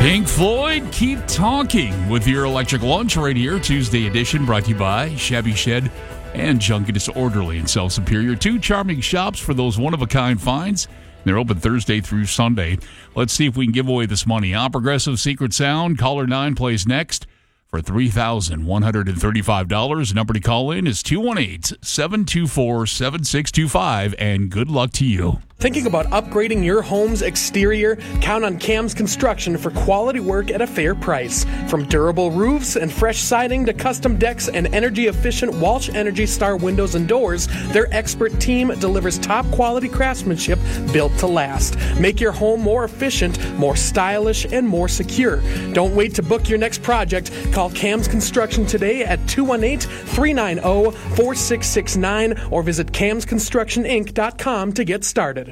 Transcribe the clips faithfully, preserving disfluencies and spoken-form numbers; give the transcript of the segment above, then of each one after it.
Pink Floyd, Keep Talking with your electric lunch right here. Tuesday edition brought to you by Shabby Shed and Junkie Disorderly and Self Superior. Two charming shops for those one-of-a-kind finds. They're open Thursday through Sunday. Let's see if we can give away this money. On Progressive Secret Sound, caller nine plays next for three thousand one hundred thirty-five dollars. The number to call in is two one eight, seven two four, seven six two five, and good luck to you. Thinking about upgrading your home's exterior? Count on Cam's Construction for quality work at a fair price. From durable roofs and fresh siding to custom decks and energy-efficient Walsh Energy Star windows and doors, their expert team delivers top-quality craftsmanship built to last. Make your home more efficient, more stylish, and more secure. Don't wait to book your next project. Call Cam's Construction today at two one eight, three nine zero, four six six nine or visit cams construction inc dot com to get started.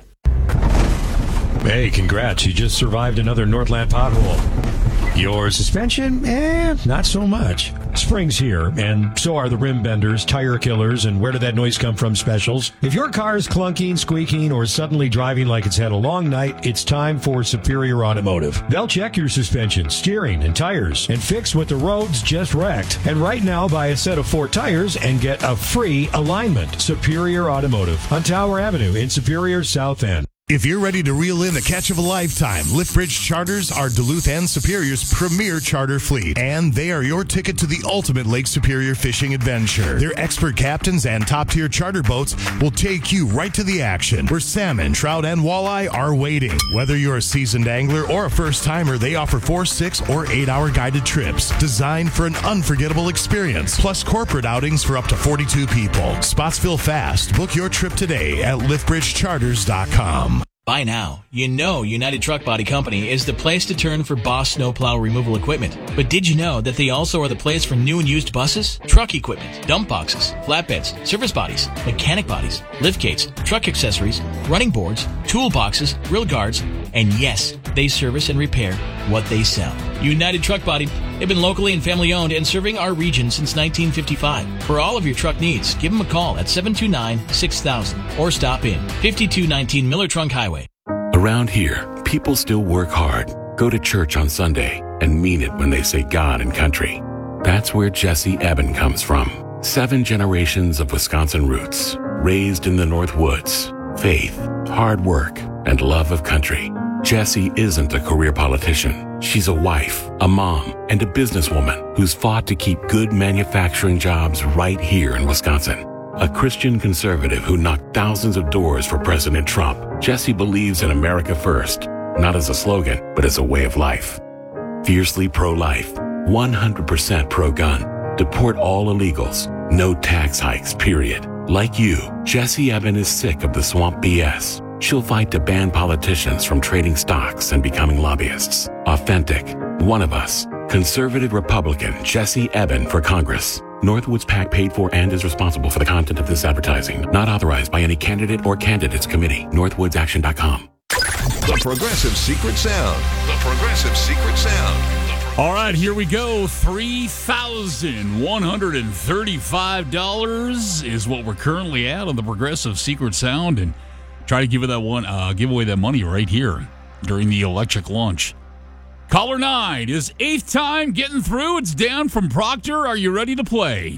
Hey, congrats. You just survived another Northland pothole. Your suspension? Eh, not so much. Spring's here, and so are the rim benders, tire killers, and where did that noise come from specials. If your car is clunking, squeaking, or suddenly driving like it's had a long night, it's time for Superior Automotive. They'll check your suspension, steering, and tires, and fix what the roads just wrecked. And right now, buy a set of four tires and get a free alignment. Superior Automotive on Tower Avenue in Superior, South End. If you're ready to reel in the catch of a lifetime, Liftbridge Charters are Duluth and Superior's premier charter fleet, and they are your ticket to the ultimate Lake Superior fishing adventure. Their expert captains and top-tier charter boats will take you right to the action, where salmon, trout, and walleye are waiting. Whether you're a seasoned angler or a first-timer, they offer four, six, or eight-hour guided trips designed for an unforgettable experience, plus corporate outings for up to forty-two people. Spots fill fast. Book your trip today at liftbridge charters dot com. By now, you know United Truck Body Company is the place to turn for Boss snowplow removal equipment. But did you know that they also are the place for new and used buses, truck equipment, dump boxes, flatbeds, service bodies, mechanic bodies, liftgates, truck accessories, running boards, toolboxes, grill guards, and yes, they service and repair what they sell. United Truck Body, they've been locally and family owned and serving our region since nineteen fifty-five. For all of your truck needs, give them a call at seven two nine, six thousand or stop in fifty-two nineteen Miller Trunk Highway. Around here, people still work hard, go to church on Sunday, and mean it when they say God and country. That's where Jesse Eben comes from. Seven generations of Wisconsin roots, raised in the North Woods, faith, hard work, and love of country. Jessie isn't a career politician. She's a wife, a mom, and a businesswoman who's fought to keep good manufacturing jobs right here in Wisconsin. A Christian conservative who knocked thousands of doors for President Trump, Jessie believes in America first, not as a slogan, but as a way of life. Fiercely pro-life, one hundred percent pro-gun, deport all illegals, no tax hikes, period. Like you, Jessie Eben is sick of the swamp B S. She'll fight to ban politicians from trading stocks and becoming lobbyists. Authentic, one of us, conservative Republican Jessie Eben for Congress. Northwoods PAC paid for and is responsible for the content of this advertising. Not authorized by any candidate or candidates committee. northwoods action dot com. The Progressive Secret Sound. The Progressive Secret Sound. All right, here we go. three thousand one hundred thirty-five dollars is what we're currently at on the Progressive Secret Sound, and try to give it that one, uh, give away that money right here during the electric lunch. Caller nine is eighth time getting through. It's Dan from Proctor. Are you ready to play?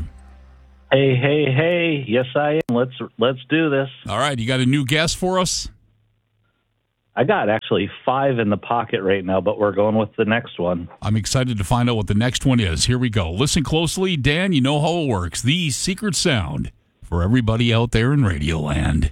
Hey, hey, hey! Yes, I am. Let's let's do this. All right, you got a new guess for us? I got actually five in the pocket right now, but we're going with the next one. I'm excited to find out what the next one is. Here we go. Listen closely, Dan. You know how it works. The secret sound for everybody out there in Radio Land.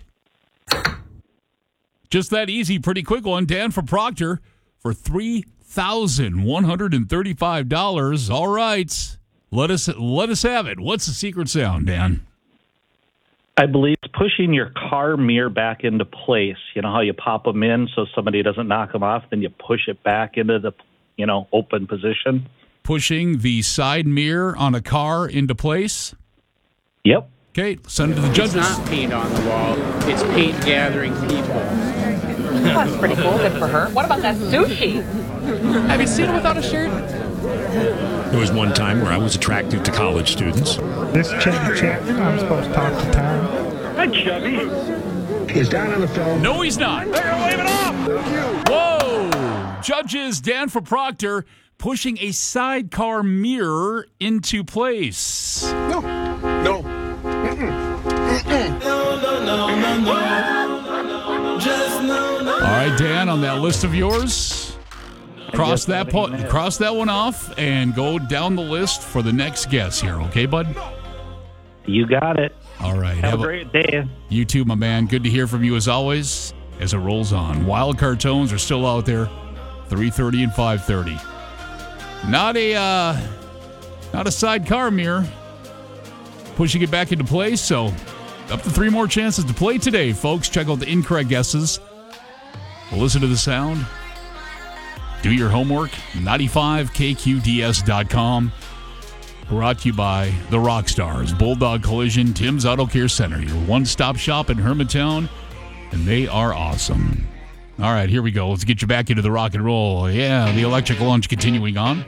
Just that easy, pretty quick one. Dan from Proctor for three thousand one hundred thirty-five dollars. All right, let us let us have it. What's the secret sound, Dan? I believe it's pushing your car mirror back into place. You know how you pop them in so somebody doesn't knock them off, then you push it back into the, you know, open position. Pushing the side mirror on a car into place? Yep. Okay, send it to the judges. It's not paint on the wall. It's paint gathering people. That's pretty cool. Good for her. What about that sushi? Have you seen it without a shirt? There was one time where I was attracted to college students. This Chevy Chapman, I'm supposed to talk to Tom. Hi, Chevy. He's down on the film. No, he's not. They're going to wave it off. Whoa! Judges Dan for Proctor pushing a sidecar mirror into place. No. No. Mm-mm. Mm-mm. No, no, no, no, no. Just no, no. All right, Dan, on that list of yours, cross that po- cross that one off and go down the list for the next guess here. Okay, bud? You got it. All right. Have, have a great day. You too, my man. Good to hear from you as always as it rolls on. Wildcard tones are still out there, three thirty and five thirty. Not a uh, not a sidecar mirror. Pushing it back into place, so up to three more chances to play today, folks. Check out the incorrect guesses. Listen to the sound. Do your homework. ninety-five K Q D S dot com. Brought to you by the Rockstars, Bulldog Collision, Tim's Auto Care Center, your one-stop shop in Hermantown, and they are awesome. All right, here we go. Let's get you back into the rock and roll. Yeah, the Electric Lunch continuing on.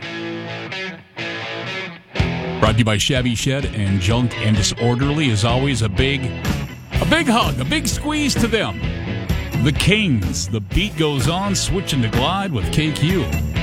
Brought to you by Shabby Shed and Junk and Disorderly. As always, a big, a big hug, a big squeeze to them. The Kings. The beat goes on, switching to Glide with K Q.